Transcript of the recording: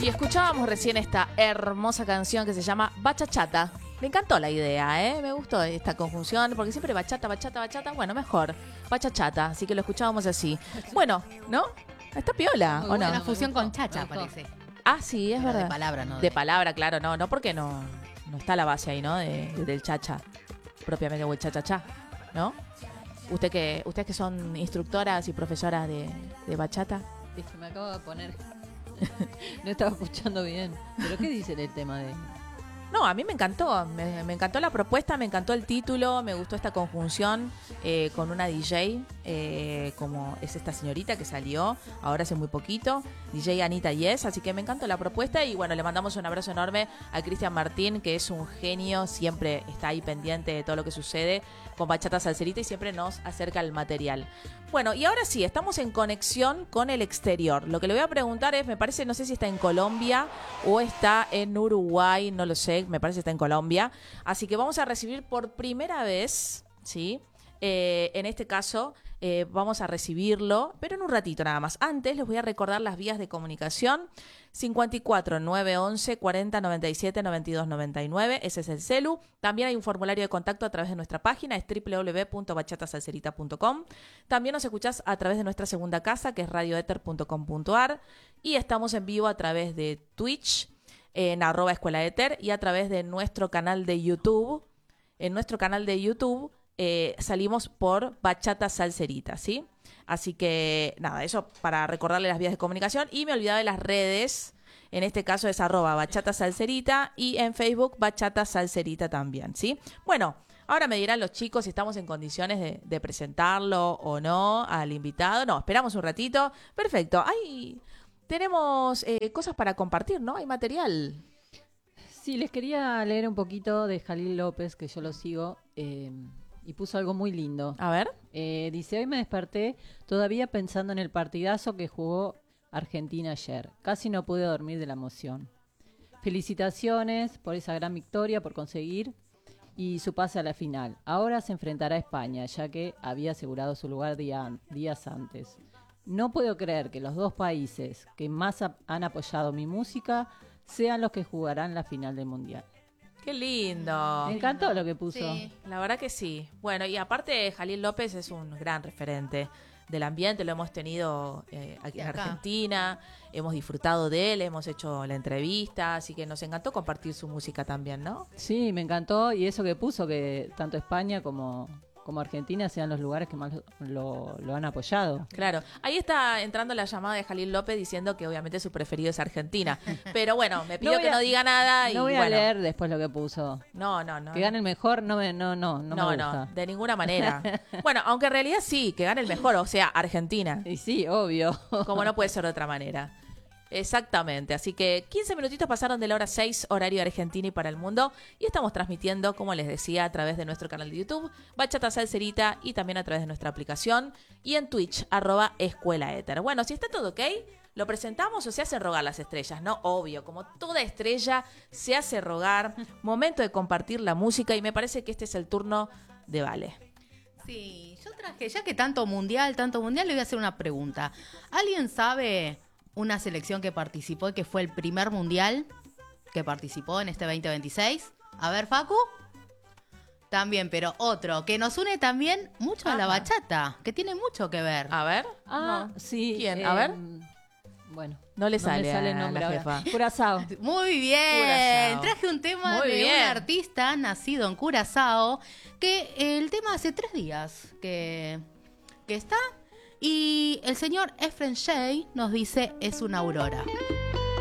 Y escuchábamos recién esta hermosa canción que se llama Bachachata. Me encantó la idea, ¿eh? Me gustó esta conjunción, porque siempre bachata, bachata, bachata. Bueno, mejor, bachachata, así que lo escuchábamos así. Bueno, ¿no? Está piola, ¿o no? Una fusión con chacha, parece. Ah, sí, es Pero verdad. de palabra, ¿no? De palabra, claro, no porque no está la base ahí, ¿no? Del chacha, propiamente, o el cha-cha-cha, ¿no? Ustedes que son instructoras y profesoras de bachata. Viste, me acabo de poner. No estaba escuchando bien. ¿Pero qué dice el tema de...? No, a mí me encantó. Me encantó la propuesta, me encantó el título, me gustó esta conjunción con una DJ, como es esta señorita que salió ahora hace muy poquito, DJ Anita Yes, así que me encantó la propuesta y bueno, le mandamos un abrazo enorme a Cristian Martín, que es un genio, siempre está ahí pendiente de todo lo que sucede con Bachata Salserita y siempre nos acerca el material. Bueno, y ahora sí, estamos en conexión con el exterior. Lo que le voy a preguntar es, me parece, no sé si está en Colombia o está en Uruguay, no lo sé, me parece que está en Colombia. Así que vamos a recibir por primera vez, ¿sí? En este caso, vamos a recibirlo, pero en un ratito nada más. Antes les voy a recordar las vías de comunicación. 54 911 40 97 92 99, ese es el celu. También hay un formulario de contacto a través de nuestra página, es www.bachatasalserita.com. También nos escuchás a través de nuestra segunda casa, que es radioether.com.ar. Y estamos en vivo a través de Twitch, en @escuelaether, y a través de nuestro canal de YouTube. En nuestro canal de YouTube salimos por Bachata Salserita, ¿sí? Así que, nada, eso para recordarle las vías de comunicación. Y me olvidaba de las redes. En este caso es @Bachata Salserita y en Facebook Bachata Salserita también, ¿sí? Bueno, ahora me dirán los chicos si estamos en condiciones de presentarlo o no al invitado. No, esperamos un ratito. Perfecto. Tenemos cosas para compartir, ¿no? Hay material. Sí, les quería leer un poquito de Jalil López, que yo lo sigo, y puso algo muy lindo. A ver. Dice, hoy me desperté todavía pensando en el partidazo que jugó Argentina ayer. Casi no pude dormir de la emoción. Felicitaciones por esa gran victoria, por conseguir y su pase a la final. Ahora se enfrentará a España, ya que había asegurado su lugar días antes. No puedo creer que los dos países que más han apoyado mi música sean los que jugarán la final del Mundial. ¡Qué lindo! Me encantó lo que puso. Sí. La verdad que sí. Bueno, y aparte Jalil López es un gran referente del ambiente, lo hemos tenido aquí en Argentina, hemos disfrutado de él, hemos hecho la entrevista, así que nos encantó compartir su música también, ¿no? Sí, me encantó, y eso que puso, que tanto España como Argentina sean los lugares que más lo han apoyado. Claro, ahí está entrando la llamada de Jalil López diciendo que obviamente su preferido es Argentina, pero bueno, me pidió que no diga nada y no voy a bueno. leer después lo que puso. No. Que gane el mejor, no me gusta. No, de ninguna manera. Bueno, aunque en realidad sí, que gane el mejor, o sea, Argentina. Y sí, obvio. Como no puede ser de otra manera. Exactamente, así que 15 minutitos pasaron de la hora 6, horario de Argentina y para el mundo, y estamos transmitiendo, como les decía, a través de nuestro canal de YouTube, Bachata Salserita, y también a través de nuestra aplicación, y en Twitch, @escuelaether. Bueno, si está todo ok, ¿lo presentamos o se hace rogar las estrellas? No, obvio, como toda estrella se hace rogar, momento de compartir la música, y me parece que este es el turno de Vale. Sí, yo traje, ya que tanto mundial, le voy a hacer una pregunta. ¿Alguien sabe una selección que participó y que fue el primer mundial que participó en este 2026? A ver, Facu. También, pero otro que nos une también mucho a la bachata, que tiene mucho que ver. A ver. Sí. ¿Quién? A ver. Bueno. No le sale, me sale el a nombre la ahora. jefa. Curazao. Muy bien. Curazao. Traje un tema Muy de bien. un artista nacido en Curazao, que el tema hace 3 días que está. Y el señor Efren Shey nos dice, es una aurora.